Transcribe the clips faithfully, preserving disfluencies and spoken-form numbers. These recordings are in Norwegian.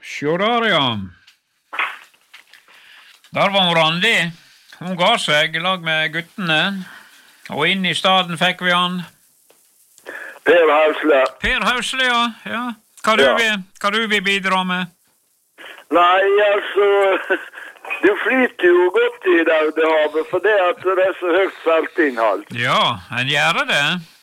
Sjå der, ja. Der var hun Randi. Hun ga seg i lag med guttene. Og inn i staden fikk vi han. Per Hausle. Per Hausle, ja. ja. Hva, du Ja. vil, hva du vil bidra med? Nei, altså, du flyter jo godt i Daudehavet, for det at det er så høyt saltinnhold. Ja, en gjør det.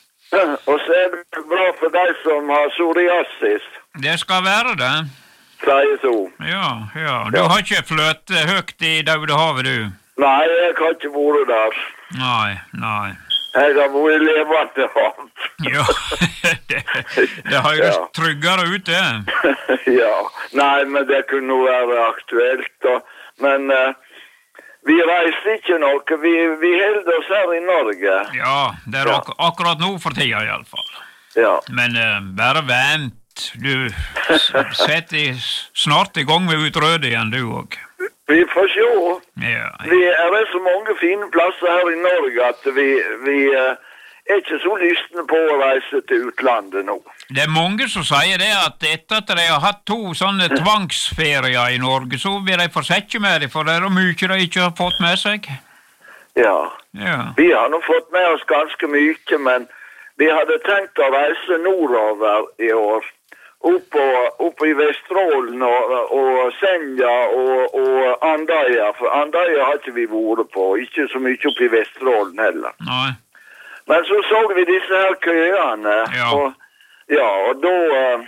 Og så er det bra for deg som har psoriasis, Det skal være det. sier så. Ja, ja. Du Ja. har ikke fløt høyt i Daudehavet, du? Nei, jeg har ikke vært der. Nei, nei. Jeg har vært levende hav. Ja, det, det høres Ja. tryggere ut, det. Ja, nei, men det kunne være aktuelt da. Men eh, vi reiser ikke noe, vi, vi holder oss her i Norge. Ja, det er Ja. ak akkurat nå for tida i alle fall. Ja, Men eh, bare vent. Du s- setter i, snart i gang med utrøde igjen, du òg. vi får se. Ja, Vi er så mange fine plasser her i Norge at vi, vi eh, er ikke så lystne på å reise til utlandet nå. det er mange som sier det at etter at de har hatt to sånne tvangsferier i Norge, så vil de fortsette med det, for det er mye de ikke har fått med seg. Ja, Ja, vi har nå fått med oss ganske mye, men vi hadde tenkt å reise nordover i år. Opp, og, opp i Vesterålen og, og Senja og, og Andøya, for Andøya har ikke vi vært på, ikke så mye opp i Vesterålen heller. nei. Men så så vi disse her køene, Ja. og, ja, og da, eh,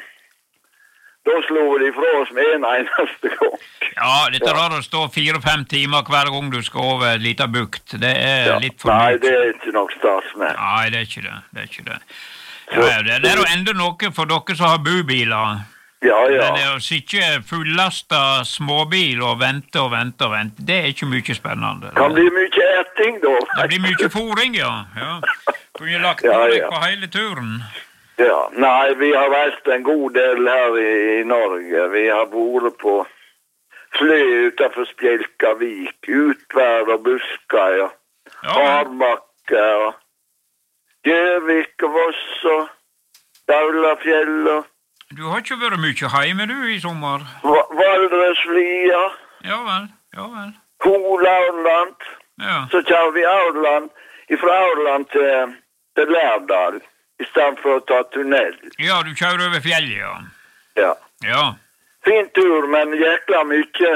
da slo vi de fra oss med en eneste gang. Ja, dette der å stå fire-fem timer hver gang du skal over et lite bukt, det er Ja. litt for Nei, mye. det er ikke nok stas med. Nei, det er ikke det. Det er ikke det. Ja, ja, det, det er jo enda noe for dere som har bubiler. Ja, ja. Men det å sitte fullasta småbil og vente og vente og vente, det er ikke mye spennende. Kan bli mye eting da. Det blir mye fôring, ja. ja. Kunne lagt på Ja, deg ja. på hele turen. Ja, nei, vi har reist en god del her i, i Norge. Vi har vært på Flø utenfor Spjelkavik, Utvær og Buskøy, og Ja, Hardbakke, og Gjøvik og Voss, og Daulafjell, og du har ikke vært mye hjemme, du, i sommer? Va- Valdreslia, Ja vel, ja vel. Hol-Aurland. Ja, Så kjører vi Aurland, fra Aurland til, til Lærdal, i stedet for å ta tunnel. ja du kjører over fjellet, ja. Ja. Ja, Fin tur, men jækla mye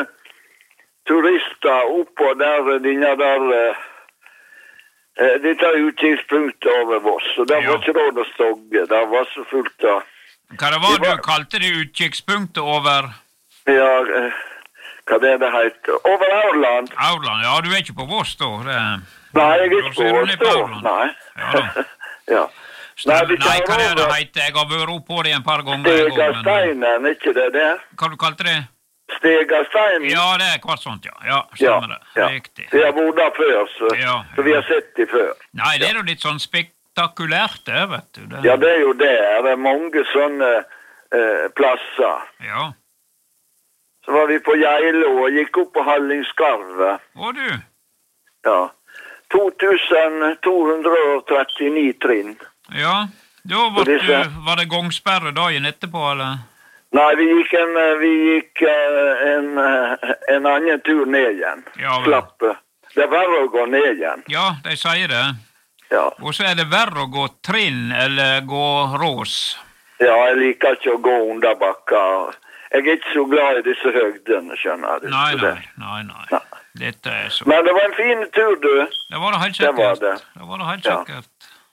turister oppå der, denne der, eh, eh, dette utkikkspunktet over Voss, og det Ja. var ikke råd å stogge, det var så fullt av, hva det var Det var- du kalte det utkikspunktet over ja, eh, hva det det heter, over Aurland. Aurland? Ja, du er ikke på Voss da, det... Nei, jeg er Da ikke ser du på ned på Voss Aurland. da, nei. Ja da. Ja. Nei, vi Nei, hva kjører er det det over heter? Jeg har vært opp på det en par ganger. jeg også, men- Stegasteinen, ikke det det? Hva du kalte det? Stegasteinen? Ja, det er kvart sånt, ja. Ja, Ja, stemmer det. ja. Riktig. Vi har vært der før, så, Ja, så vi har sett de før. Nei, det er jo litt sånn spektakulært det, vet du. Det. Ja, det er jo det. Det er mange sånne eh, plasser. Ja. Så var vi på Geilo og gikk opp på Hallingskarvet. Og du? Ja. to tusen to hundre og trettini trinn. Ja. Da var, Og disse- du, var det gangsperre dagen etterpå, eller? Nei, vi gikk en, eh, vi gikk eh, en, eh, en annen tur ned igjen. Ja, vel. Slapp. eh, Det er verre å gå ned igjen. Ja, de sier det. Ja. Og så er det verre å gå trinn eller gå rås. Ja, jeg liker ikke å gå under bakka. Jeg er ikke så glad i disse høgdene, skjønner du. Nei, Så det- nei, nei, nei. Nei. Dette er så... Men det var en fin tur, du. Det var det helt Det var sikkert. det. Det var det helt Ja. sikkert.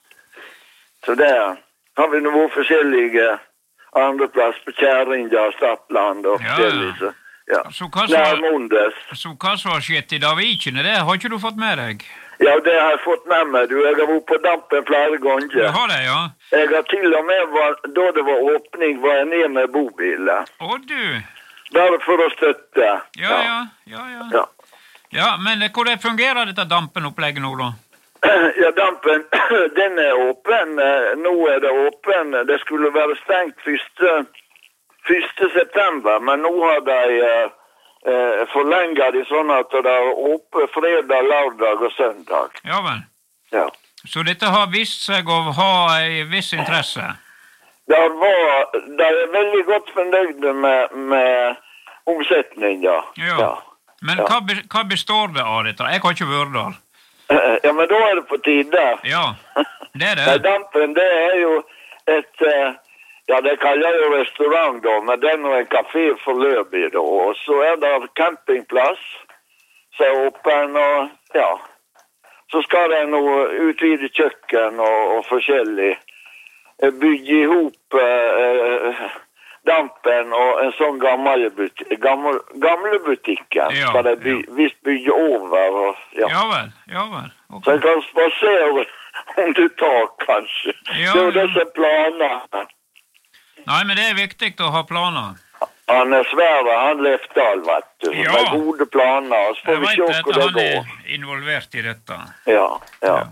Så der har vi nå vært forskjellige andre plass på Kjæringa og Stadland og Ja, ja. forskjellige. Så, ja. Så hva som har- Nærmondes. Så hva som har skjedd i Davikene, det har ikke du fått med deg? Ja, det har jeg fått med meg. Du, jeg har vært på dampen flere Du ganger. har det, ja? Jeg har til og med, var, da det var åpning, var jeg ned med bobiler. Å, du. Bare for å støtte. Ja, ja, ja, ja. Ja. Ja, men hvordan fungerer dette dampenopplegget nå, da? Ja, dampen, den er åpen. Eh, Nå er det åpen. Det skulle være stengt første, første september, men nå har de eh, eh, forlenget de sånn at det er åpent fredag, lørdag og søndag. Ja vel. Ja. Så dette har vist seg å ha en viss interesse? Der var, de er veldig godt fornøyde med, med omsetning, ja. Ja. Ja. Men Ja. hva, be, hva består det av dette? Jeg har ikke vært der. Ja, men da er det på tide. Ja, det er Nei, det. Dampen, det er jo et, eh, ja, det kaller jo restaurant da, men det er nå en kafé forløpig da, og så er det campingplass, så er åpen, og ja, så skal det nå utvide kjøkken og, og forskjellig, Eh, bygge ihop eh, Dampen og en sånn gammel butikk, gammel, gamle butikken, Ja, skal det by, ja. visst bygge over, og ja. Ja vel, ja vel. Ok. Så jeg kan spasere om du tar, kanskje. Ja, det er jo ja. disse planene. Nei, men det er viktig å ha planer. Han er Sverre, han Lefdal, vet du. Ja. Med gode planer, så får Jeg vi vet se at hvor det han går. er involvert i dette. Ja, ja. Ja.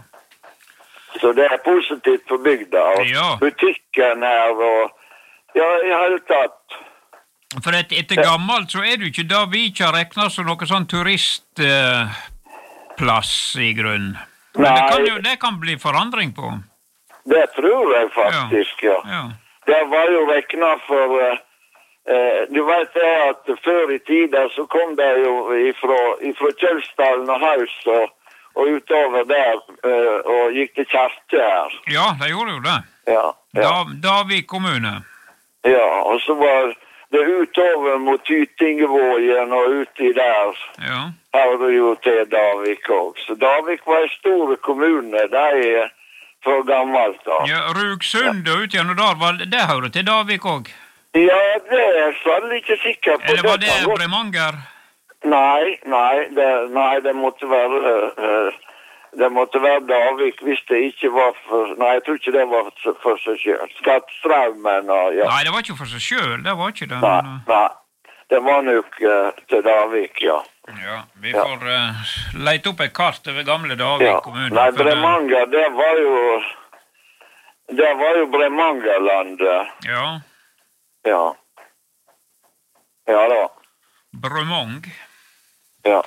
Så det er positivt for bygda. Og Ja. butikken her, og ja, i hele tatt. For et, etter gammelt så er det jo ikke da vi ikke har regnet som noe sånn turistplass eh, i grunn. Men det kan Nei. jo det kan bli forandring på. Det tror jeg faktisk, ja. Ja. Det var jo regnet for... eh, eh, du vet det at før i tiden så kom det jo ifra, ifra Kjølsdalen og Haus og, og utover der eh, og gikk til kjerke her. Ja, de gjorde jo det. Ja, ja. Da, Davik kommune. Ja, og så var det utover mot Tytingevågen og uti der. Ja. Her var det jo til Davik også. Så Davik var en stor kommune, det er for gammelt da. Ja, Rugsund og ut gjennom der, var, det hører til Davik òg. Ja, det er jeg sannelig ikke sikker på. Eller var det kan gå- Bremanger? Nei, nei, det, nei, det måtte være uh, det måtte være Davik hvis det ikke var for... Nei, jeg tror ikke det var for, for seg selv. Skattstraumen og ja. Nei, det var ikke for seg sjøl, det var ikke det. Nei, Men, nei. Det var nok uh, til Davik, ja. ja, vi Ja. får uh, leite opp et kart over gamle Davik ja. kommune. Nei, for det- Bremanger, det var jo... Det var jo Bremangerlandet. Ja, Ja. Ja da. Bremong. Ja.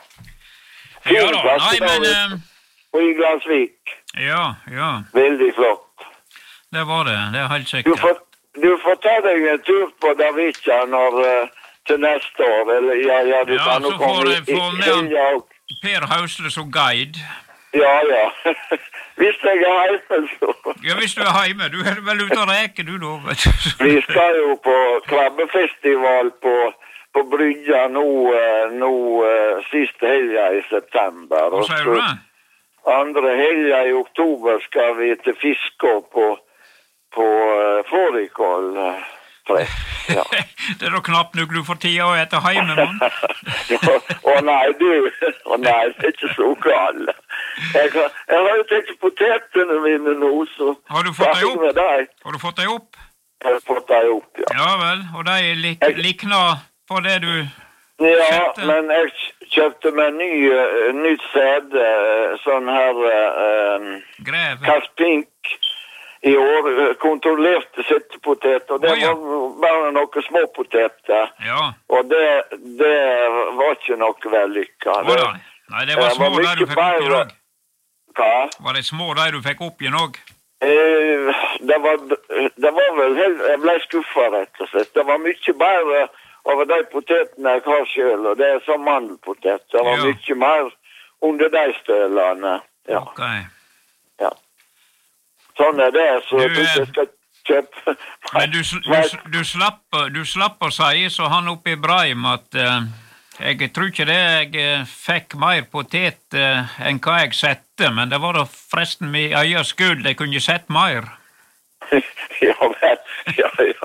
Ja da, plass nei, i men... Davik. eh, Og i Glansvik. ja, ja, Veldig flott. det var det. Det er helt Du sikkert. får, du får ta deg en tur på Davicia når, uh, til neste år. Eller, ja, ja, du Ja, kan så jo komme får jeg i- få i- med han. ja, Per Hausle som guide. ja, ja. Hvis jeg er hjemme, så. Ja, hvis du er hjemme. Du er vel ute og reker, du da, vet du. Vi skal jo på krabbefestival på, på Brygga nå, uh, nå uh, siste helga i september. Hva Og sier så du det? andre helga i oktober skal vi til Fiskå på, på uh, fårikål. Uh, treff. Ja. Det er da knapt nok du får tida å ete hjemme, mann. Ja, å nei, du. Å nei, det er ikke så galt. Jeg, har- jeg har jo tenkt potetene mine nå, så... Har du fått deg Hva opp? med deg? Har du fått deg opp? Jeg har fått deg opp, ja. Ja vel, og de lik, likner på det du... Ja, Kjøpte? men jeg kjøpte meg ny, uh, nytt sæde, uh, sånn her uh, Grev. Kaspink i år, uh, kontrollerte settepoteter. Det Å, ja. var bare noen små poteter, Ja. og det, det var ikke noe vellykka. Å da. Nei, det var det små var der du mye fikk opp igjen bedre. òg. Hva? Var det små der du fikk opp igjen òg? Eh, det var, det var vel helt, jeg ble skuffet rett og slett. Det var mye bedre over de potetene jeg har selv, og det er som mandelpotet. Det var Ja. mye mer under de stølene. Ja, Ok. ja. Sånn er det, så Du, jeg tror jeg skal kjøpe. Men du, sl- du, sl- du, slapp, du slapp å si, så han oppe i Breim, at eh, jeg tror ikke det jeg eh, fikk mer potet eh, enn hva jeg sette, men det var da forresten min egen skyld, jeg kunne sett mer. Ja, men, ja, ja.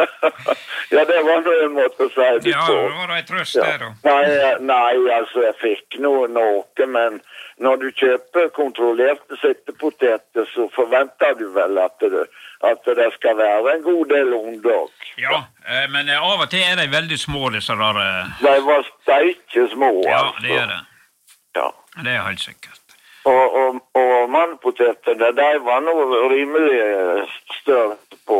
Ja, det var noe en måte å si det Ja, på. det var da en trøst Ja. der da. Nei, nei, altså jeg fikk noe, noe, men når du kjøper kontrollerte settepoteter, så forventer du vel at det, at det skal være en god del ungdom. Ja, eh, men eh, av og til er de veldig små, disse der. eh, De var steike små, Ja, altså. det er det. Ja. Det er helt sikkert. Og, og, og mannpotetene, de var noe rimelig eh, større på,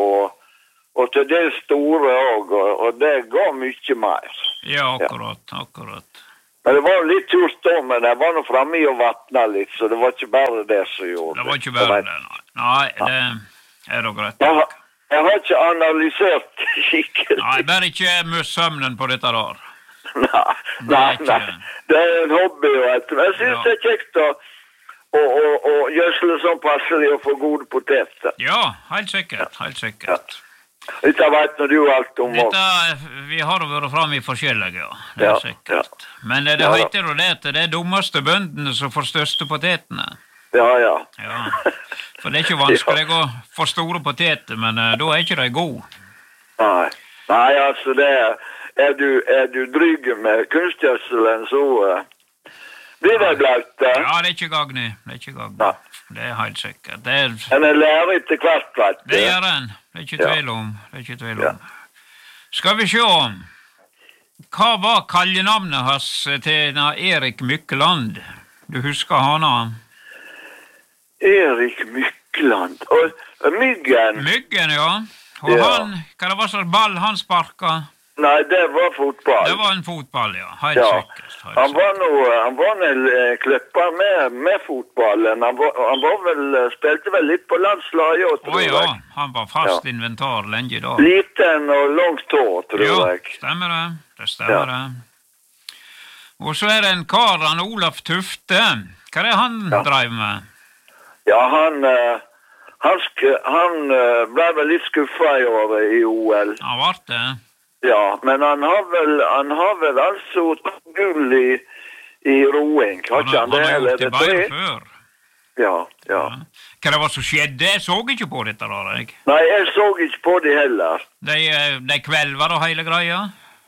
og til dels store også, og, og det ga mye mer. Ja, akkurat, akkurat. Men det var jo litt turt da, men jeg var nå fremme i å vattne litt, så det var ikke bare det som gjorde Det var ikke verre det, nei. Nei, det er da greit. Jeg har, jeg har ikke analysert skikkelig. Nei, bare ikke møs søvnen på dette der. Nei, nei, nei. Det er en hobby, vet du. Men jeg synes Ja. det er kjekt å, å, å, å gjødsle sånn passelig og få gode poteter. Ja, helt sikkert, helt sikkert. Dette vet nå du alt om. og- Dette, vi har jo vært frem i forskjellige, ja. Det er Ja, sikkert. Men det Ja, da. heter jo det at det er dummeste bøndene som får største potetene. Ja, ja. Ja. For det er ikke vanskelig å få store poteter, men uh, da er ikke de gode. Nei. Nei, altså det er, er du, er du dryg med kunstgjødselen, så uh, blir det blaute. Ja, det er ikke gagn i. Det er ikke gagn. Nei. Det er helt sikkert. Det, er, Men jeg lærer etter hvert, vet du. det gjør en. Det er ikke Ja. tvil om. Det er ikke tvil Ja. om. Skal vi se. Hva var kallenavnet hans til na Erik Mykkeland? Du husker hana? Erik Mykkeland. Og og Myggen. Myggen, ja. Og Ja. han, hva det var slags ball han sparka? Nei, det var fotball. Det var en fotball, ja. Helt Ja. sikkert. Helt Han sikkert. var nå, han var en eh, klipper med, med fotballen. Han var, han var vel, eh, spilte vel litt på landslaget også, Å tror ja, jeg. han var fast inventar lenge da. Liten og langt hår, tror Ja, jeg. stemmer det. Det stemmer Ja. det. Og så er det en kar, han Olaf Tufte. Hva er det han Ja. drev med? Ja, han, eh, han, sk han eh, ble vel litt skuffa i år i O L. Han var det. Ja, men han har vel, han har vel altså tatt gull i, i roing. Har Han, ikke har- han han det? har Eller gjort er det det bedre tre? før. Ja, ja. Hva det var som skjedde? Jeg så ikke på dette da, jeg. Nei, jeg så ikke på de heller. De, eh, de kvelver og hele greia.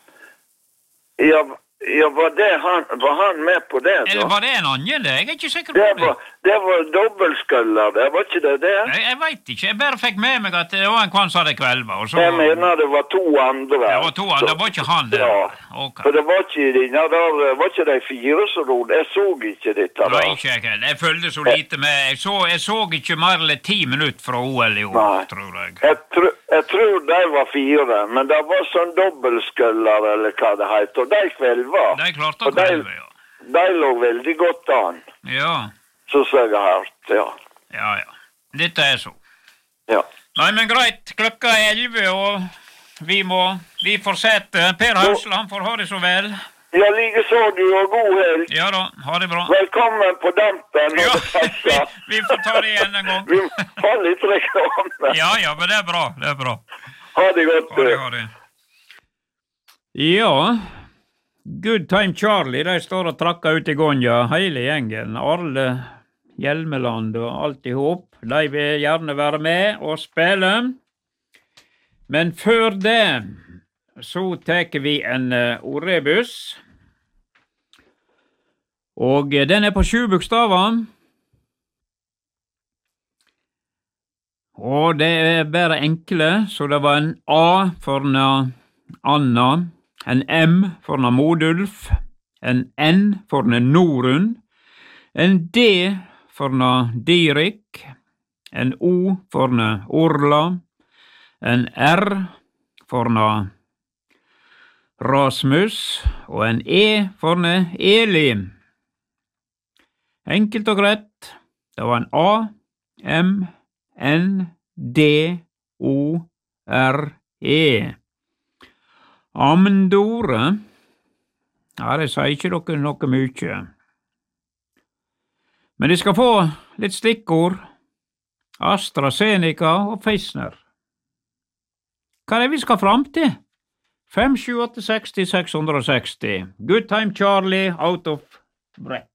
Ja, ja var, det han, var han med på det, Eller da? var det en annen? Det? Jeg er ikke sikker Det på det. var, det var dobbeltskøller, det var ikke det det? Jeg, jeg veit ikke. Jeg bare fikk med meg at det var en kvann som hadde kvelva. Og så Jeg mener det var to andre. Det var to andre. Det var ikke han der. Ja, Ok. for det var ikke de, ja, der, var ikke de fire som rodde. Jeg så ikke dette Nei, da. ikke jeg heller. Jeg følte så lite med. Jeg så, jeg så ikke mer eller ti minutter fra O L i år, Nei. tror jeg. Jeg, tr jeg tror de var fire, men det var sånn dobbeltskøller, eller hva det heter, og de kvelva. De klarte å Og de- kvelve, ja. De lå veldig godt an, Ja, så jeg har hørt, ja. ja, ja. Dette er så. Ja. Nei, men greit. Klokka er elleve, og vi må Vi får sete. Per Hausle, han får ha det så vel. Ja, likeså du, og god helg. Ja da, ha det bra. Velkommen på dampen. når Ja, det vi, passer. vi får ta det igjen en gang. Vi har litt reklame. Ja, ja, men det er bra. Det er bra. Ha det godt, Ha det, du. ha det. Ja, Good Time Charlie, de står og trakker ut i Gonja, hele gjengen. Arle Hjelmeland og alt i hop. De vil gjerne være med og spille. Men før det så tar vi en uh, ordrebus. Og uh, den er på sju bokstaver. Og det er bare enkle, så det var en A for na Anna, en M for na Modulf, en N for na Norun, en D for na Dirik, en O for na Orla, en R for na Rasmus, og en E for na Eli. Enkelt og greit, det var en A, M, N, D, O, R, E. Amendore, ja, det sier ikke dere noe mye. Men de skal få litt stikkord. AstraZeneca og Pfizer. Hva er det vi skal fram til? fem sju åtte seks seks seksti. Good Time Charlie, out of breath.